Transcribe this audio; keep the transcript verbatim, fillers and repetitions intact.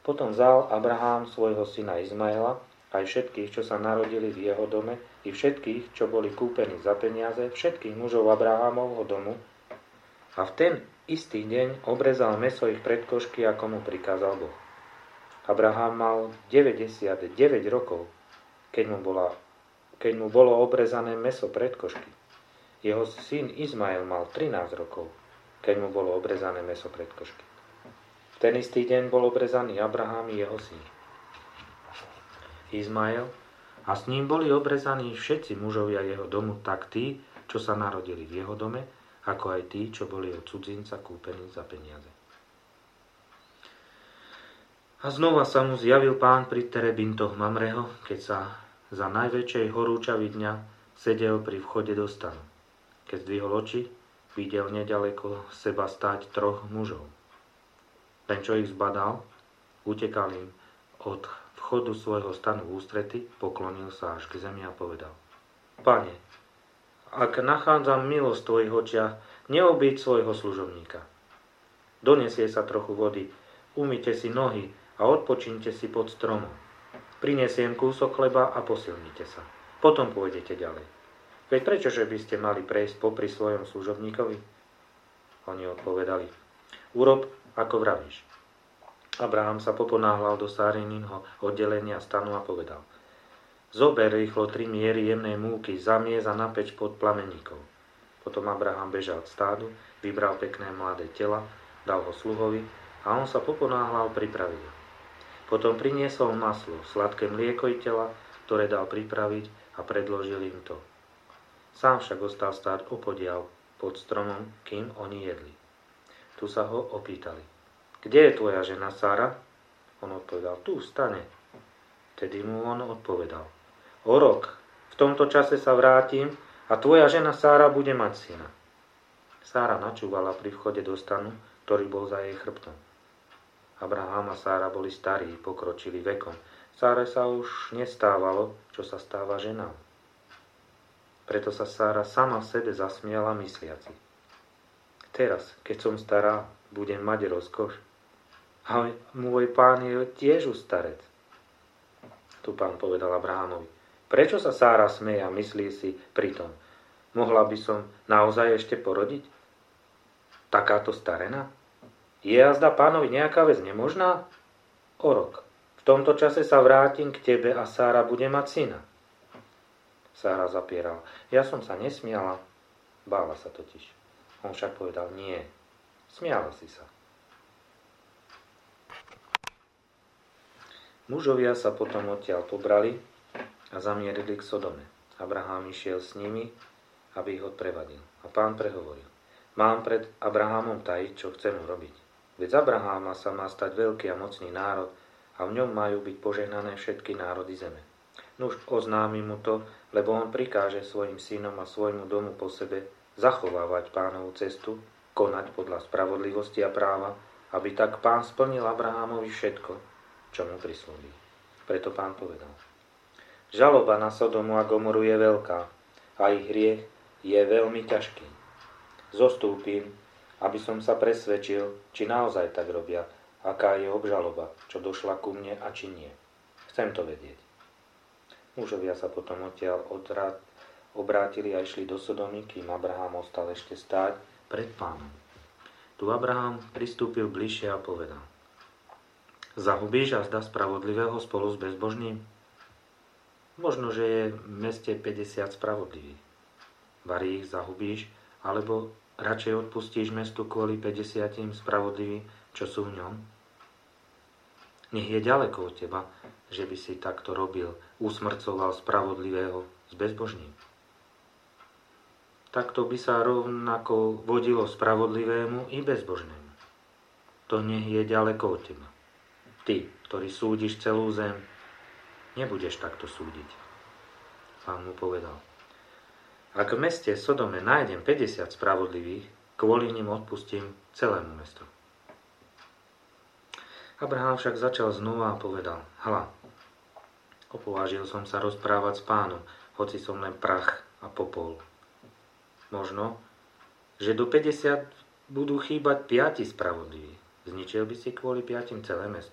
Potom vzal Abrahám svojho syna Izmaela, aj všetkých, čo sa narodili v jeho dome, i všetkých, čo boli kúpení za peniaze, všetkých mužov Abrahámovho domu, a v ten istý deň obrezal mäso ich predkošky, ako mu prikázal Boh. Abrahám mal deväťdesiatdeväť rokov, keď mu, bola, keď mu bolo obrezané mäso predkošky. Jeho syn Izmael mal trinásť rokov, keď mu bolo obrezané mäso predkošky. V ten istý deň bol obrezaný Abrahám i jeho syn Izmael, a s ním boli obrezaní všetci mužovia jeho domu, tak tí, čo sa narodili v jeho dome, ako aj tí, čo boli od cudzinca kúpení za peniaze. A znova sa mu zjavil Pán pri terebintoch Mamreho, keď sa za najväčšej horúčavy dňa sedel pri vchode do stanu. Keď zdvihol oči, videl nedaleko seba stáť troch mužov. Ten, čo ich zbadal, utekal im od vchodu svojho stanu v ústrety, poklonil sa až k zemi a povedal: Pane, ak nachádzam milosť v tvojich očiach, neobíď svojho služobníka. Donesie sa trochu vody, umyte si nohy a odpočínte si pod stromom. Prinesiem kúsok chleba a posilnite sa. Potom pôjdete ďalej. Veď prečože by ste mali prejsť popri svojom služobníkovi? Oni odpovedali: Urob, ako vravíš. Abraham sa poponáhľal do Sárininho oddelenia stanu a povedal: Zober rýchlo tri miery jemnej múky, zamiez a napeč pod plameníkov. Potom Abraham bežal k stádu, vybral pekné mladé tela, dal ho sluhovi a on sa poponáhľal pripraviť ho. Potom priniesol maslo, sladké mlieko i tela, ktoré dal pripraviť, a predložil im to. Sám však ostal stáť opodiaľ pod stromom, kým oni jedli. Tu sa ho opýtali: Kde je tvoja žena Sára? On odpovedal: Tu, v stane. Tedy mu on odpovedal: O rok, v tomto čase sa vrátim a tvoja žena Sára bude mať syna. Sára načúvala pri vchode do stanu, ktorý bol za jej chrbtom. Abraham a Sára boli starí, pokročili vekom. Sáre sa už nestávalo, čo sa stáva ženám. Preto sa Sára sama sebe zasmiala, mysliaci: Teraz, keď som stará, budem mať rozkoš. A môj pán je tiež už starec. Tu Pán povedal Abrahamovi: Prečo sa Sára smeje a myslí si pritom: Mohla by som naozaj ešte porodiť? Takáto starena? Je jazda Pánovi nejaká vec nemožná? O rok. V tomto čase sa vrátim k tebe a Sára bude mať syna. Sára zapierala: Ja som sa nesmiala. Bála sa totiž. On však povedal: Nie. Smiala si sa. Mužovia sa potom odtiaľ pobrali a zamierili k Sodome. Abraham išiel s nimi, aby ich odprevadil. A Pán prehovoril: Mám pred Abrahamom tajiť, čo chcem urobiť. Veď z Abraháma sa má stať veľký a mocný národ a v ňom majú byť požehnané všetky národy zeme. Nuž oznámi mu to, lebo on prikáže svojim synom a svojmu domu po sebe zachovávať Pánovu cestu, konať podľa spravodlivosti a práva, aby tak Pán splnil Abrahámovi všetko, čo mu prislúbil. Preto Pán povedal: Žaloba na Sodomu a Gomoru je veľká a ich hriech je veľmi ťažký. Zostúpim, aby som sa presvedčil, či naozaj tak robia, aká je obžaloba, čo došla ku mne a či nie. Chcem to vedieť. Mužovia sa potom odtiaľ odrát, obrátili a išli do Sodomy, kým Abraham ostal ešte stáť pred Pánom. Tu Abraham pristúpil bližšie a povedal: Zahubíš azda spravodlivého spolu s bezbožným? Možno, že je v meste päťdesiat spravodlivých. Vari ich zahubíš, alebo radšej odpustíš mestu kvôli päťdesiatim spravodlivým, čo sú v ňom? Nech je ďaleko od teba, že by si takto robil, usmrcoval spravodlivého s bezbožným. Takto by sa rovnako vodilo spravodlivému i bezbožnému. To nech je ďaleko od teba. Ty, ktorý súdiš celú zem, nebudeš takto súdiť. Pán mu povedal: Ak v meste Sodome nájdem päťdesiat spravodlivých, kvôli nim odpustím celému mestu. Abraham však začal znova a povedal: Hľa, opovážil som sa rozprávať s Pánom, hoci som len prach a popol. Možno, že do päťdesiat budú chýbať piati spravodliví. Zničil by si kvôli piatim celé mesto?